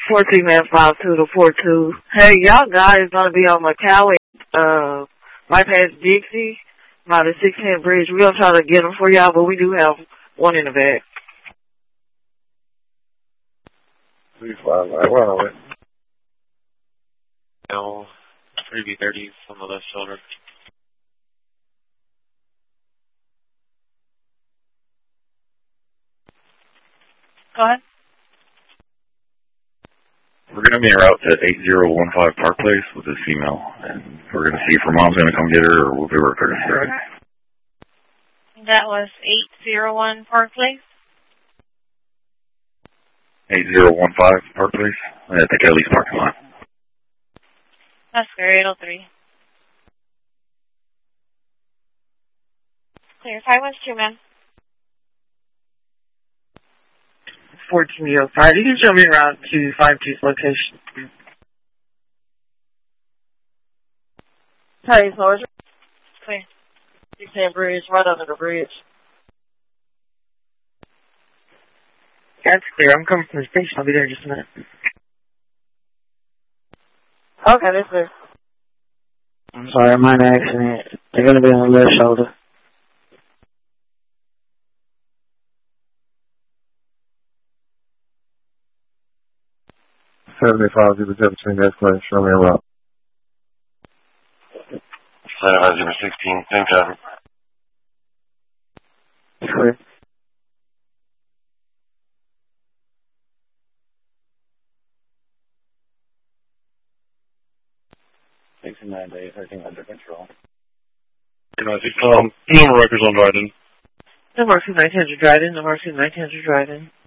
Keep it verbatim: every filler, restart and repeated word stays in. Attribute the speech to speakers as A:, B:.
A: four two man five two to four two. Hey, y'all guys gonna be on McCalley, uh, right past Dixie, by the six ten bridge. We're gonna try to get them for y'all, but we do have one in the back.
B: Please, five, right, where are we?
C: No, three B thirties on the left shoulder.
D: Go ahead.
B: We're going to be en route to eight zero one five Park Place with this female, and we're going to see if her mom's going to come get her or we'll be her courtesy ride.
D: That was eight zero one Park Place?
B: eight zero one five Park Place at the Kelly's parking lot.
D: That's great, eight oh three. Clear, five one two, ma'am.
A: fourteen oh five. You can show me around to five two's location. Hey, so it's
D: Clear.
A: six ten bridge, right under the bridge. That's clear. I'm coming from the station. I'll be there in just a minute. Okay, that's clear. I'm sorry, minor accident. They're going to be on the left shoulder.
B: seventy-five zero seventeen, that's clear. Show me around. seventy-five zero sixteen, same traffic.
A: Clear.
B: sixty-nine days, everything under control.
C: Um, no records on Dryden.
A: No Mercy nine hundred Dryden. No Mercy nine hundred Dryden.